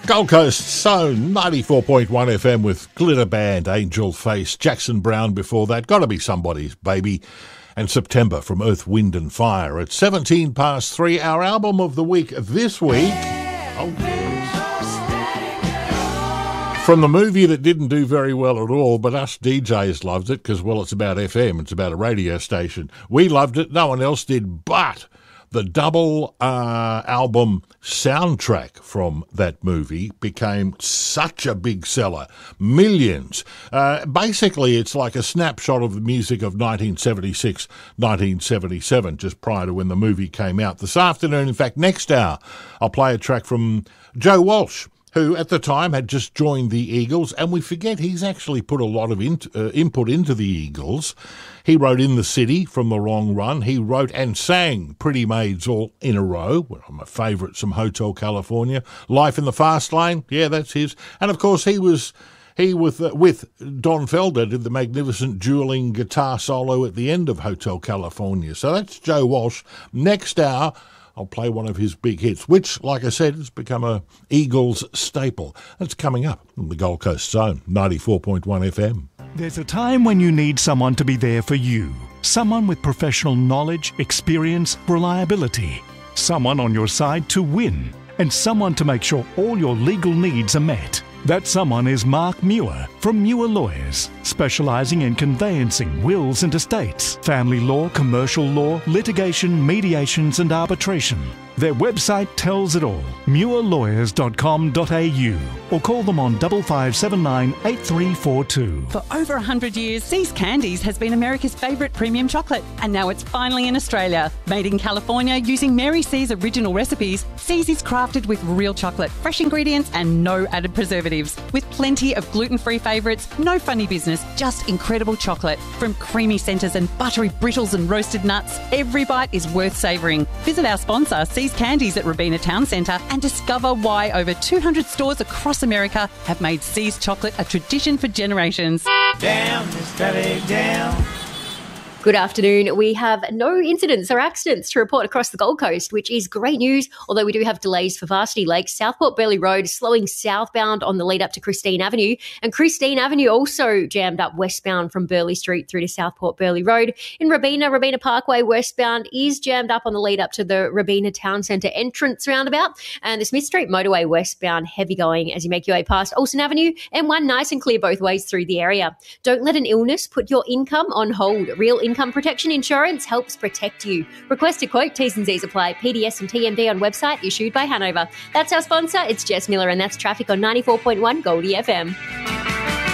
Gold Coast Zone, 94.1 FM with Glitter Band, Angel Face, Jackson Brown before that, Gotta Be Somebody's Baby, and September from Earth, Wind and Fire. At 17 past 3, our album of the week this week. Oh, yes. From the movie that didn't do very well at all, but us DJs loved it because, well, it's about FM, it's about a radio station. We loved it, no one else did, but the double album soundtrack from that movie became such a big seller. Millions. Basically, it's like a snapshot of the music of 1976, 1977, just prior to when the movie came out. This afternoon, in fact, next hour, I'll play a track from Joe Walsh, who at the time had just joined the Eagles, and we forget he's actually put a lot of input into the Eagles. He wrote In the City from The Long Run. He wrote and sang Pretty Maids All in a Row, one of my favourites from Hotel California. Life in the Fast Lane, yeah, that's his. And of course he with Don Felder did the magnificent dueling guitar solo at the end of Hotel California. So that's Joe Walsh. Next hour, I'll play one of his big hits, which, like I said, has become a Eagles staple. That's coming up on the Gold Coast Zone, 94.1 FM. There's a time when you need someone to be there for you. Someone with professional knowledge, experience, reliability. Someone on your side to win. And someone to make sure all your legal needs are met. That someone is Mark Muir from Muir Lawyers, specialising in conveyancing, wills and estates, family law, commercial law, litigation, mediations and arbitration. Their website tells it all, muirlawyers.com.au, or call them on 5579 8342. For over 100 years, See's Candies has been America's favourite premium chocolate, and now it's finally in Australia. Made in California using Mary C's original recipes, See's is crafted with real chocolate, fresh ingredients and no added preservatives. With plenty of gluten-free favourites, no funny business, just incredible chocolate. From creamy centres and buttery brittles and roasted nuts, every bite is worth savouring. Visit our sponsor, See's Candies at Robina Town Centre, and discover why over 200 stores across America have made See's chocolate a tradition for generations. Down, steady down. Good afternoon. We have no incidents or accidents to report across the Gold Coast, which is great news, although we do have delays for Varsity Lakes. Southport Burleigh Road slowing southbound on the lead up to Christine Avenue, and Christine Avenue also jammed up westbound from Burleigh Street through to Southport Burleigh Road. In Robina Parkway westbound is jammed up on the lead up to the Robina Town Centre entrance roundabout, and the Smith Street motorway westbound heavy going as you make your way past Olsen Avenue, and one nice and clear both ways through the area. Don't let an illness put your income on hold. Real Income Protection Insurance helps protect you. Request a quote, T's and Z's apply. PDS and TMD on website issued by Hanover. That's our sponsor. It's Jess Miller, and that's traffic on 94.1 Goldie FM.